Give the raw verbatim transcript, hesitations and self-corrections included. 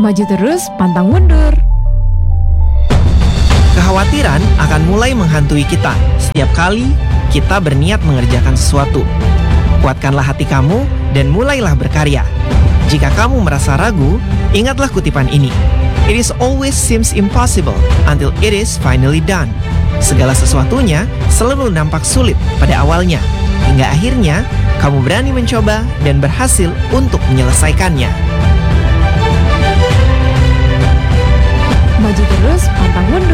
Maju terus, pantang mundur. Kekhawatiran akan mulai menghantui kita setiap kali kita berniat mengerjakan sesuatu. Kuatkanlah hati kamu dan mulailah berkarya. Jika kamu merasa ragu, ingatlah kutipan ini. It is always seems impossible until it is finally done. Segala sesuatunya selalu nampak sulit pada awalnya, hingga akhirnya kamu berani mencoba dan berhasil untuk menyelesaikannya. Maju terus, pantang mundur.